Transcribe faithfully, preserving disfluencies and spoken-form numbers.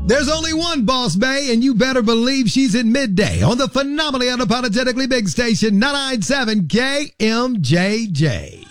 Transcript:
There's only one Boss Bay, and you better believe she's at midday on the phenomenally unapologetically big station, ninety-nine point seven K M J J.